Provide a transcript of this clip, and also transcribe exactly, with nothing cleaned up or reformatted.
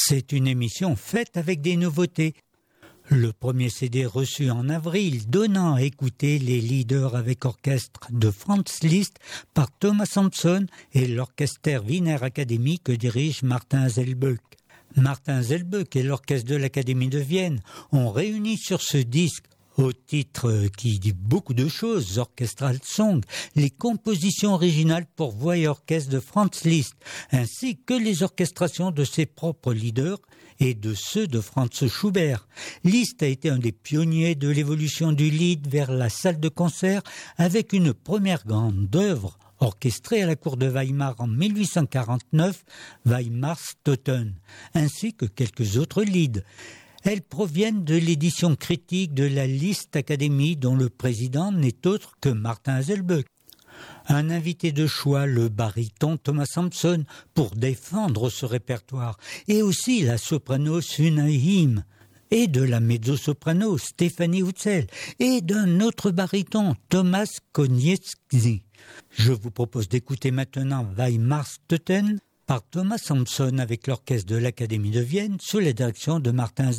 C'est une émission faite avec des nouveautés. Le premier C D reçu en avril, donnant à écouter les leaders avec orchestre de Franz Liszt par Thomas Sampson et l'orchestre Wiener Academy que dirige Martin Zelböck. Martin Zelböck et l'orchestre de l'Académie de Vienne ont réuni sur ce disque, au titre qui dit beaucoup de choses, Orchestral Song, les compositions originales pour voix et orchestre de Franz Liszt, ainsi que les orchestrations de ses propres leaders et de ceux de Franz Schubert. Liszt a été un des pionniers de l'évolution du lied vers la salle de concert avec une première grande œuvre orchestrée à la cour de Weimar en mille huit cent quarante-neuf, Weimarstoten, ainsi que quelques autres lieds. Elles proviennent de l'édition critique de la Liszt Academy dont le président n'est autre que Martin Zelböck. Un invité de choix, le baryton Thomas Sampson, pour défendre ce répertoire, et aussi la soprano Sunaim, et de la mezzo-soprano Stéphanie Hutzel, et d'un autre baryton, Thomas Konietzki. Je vous propose d'écouter maintenant Weimarstoten par Thomas Sampson avec l'orchestre de l'Académie de Vienne sous la direction de Martin Zelböck.